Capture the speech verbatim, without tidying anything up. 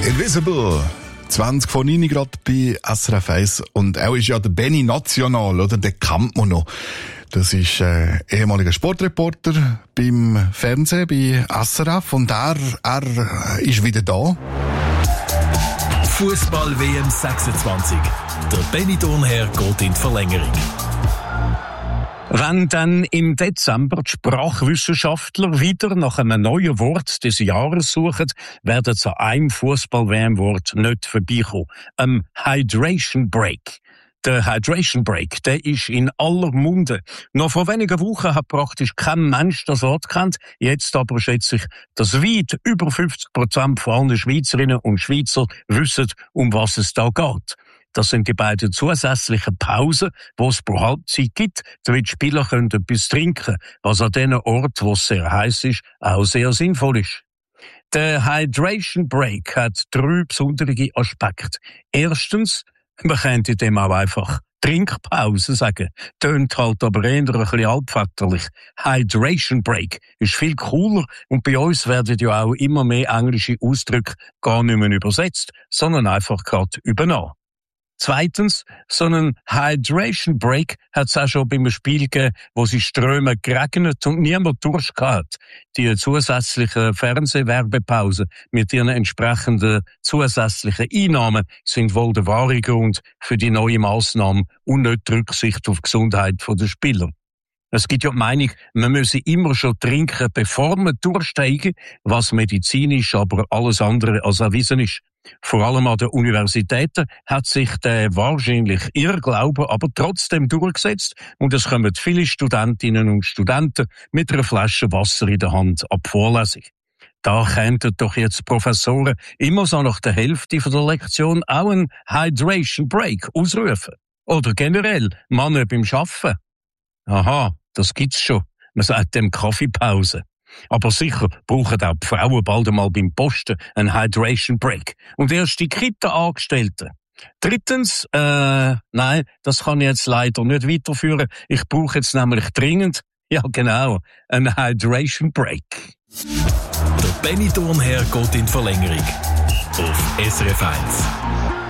Invisible. zwanzig vor neun Grad bei S R F eins. Und auch ist ja der Benny national, oder? Den kennt man noch. Das ist äh, ehemaliger Sportreporter beim Fernsehen, bei S R F. Und er, er ist wieder da. Fußball-W M sechsundzwanzig. Der Benny Thurnherr geht in die Verlängerung. Wenn dann im Dezember die Sprachwissenschaftler wieder nach einem neuen Wort des Jahres suchen, werden sie an einem Fußball-W M-Wort nicht vorbeikommen. Einem Hydration Break. Der Hydration Break, der ist in aller Munde. Noch vor wenigen Wochen hat praktisch kein Mensch das Wort gekannt. Jetzt aber schätze ich, dass weit über fünfzig Prozent von allen Schweizerinnen und Schweizer wissen, um was es da geht. Das sind die beiden zusätzlichen Pausen, die es pro Halbzeit gibt, damit die Spieler können etwas trinken können, was an den Orten, wo es sehr heiß ist, auch sehr sinnvoll ist. Der Hydration Break hat drei besondere Aspekte. Erstens, man könnte dem auch einfach Trinkpause sagen. Tönt halt aber eher ein bisschen altväterlich. Hydration Break ist viel cooler und bei uns werden ja auch immer mehr englische Ausdrücke gar nicht mehr übersetzt, sondern einfach gerade übernommen. Zweitens, so einen Hydration Break hat es auch schon beim Spiel gegeben, wo sie Ströme geregnet und niemand Durst gehabt. Die zusätzlichen Fernsehwerbepausen mit ihren entsprechenden zusätzlichen Einnahmen sind wohl der wahre Grund für die neue Massnahme und nicht die Rücksicht auf die Gesundheit der Spieler. Es gibt ja die Meinung, man müsse immer schon trinken, bevor man durchsteigen, was medizinisch aber alles andere als erwiesen ist. Vor allem an den Universitäten hat sich der wahrscheinlich Irrglaube aber trotzdem durchgesetzt und es kommen viele Studentinnen und Studenten mit einer Flasche Wasser in der Hand ab Vorlesung. Da könnten doch jetzt Professoren immer so nach der Hälfte von der Lektion auch einen Hydration Break ausrufen. Oder generell Männer beim Arbeiten. Aha, das gibt's schon. Man sagt dem Kaffeepause. Aber sicher brauchen auch die Frauen bald einmal beim Posten einen Hydration Break. Und erst die Kita-Angestellten. Drittens, äh, nein, das kann ich jetzt leider nicht weiterführen. Ich brauche jetzt nämlich dringend, ja genau, einen Hydration Break. Der Benny Thurnherr geht in die Verlängerung. Auf S R F eins.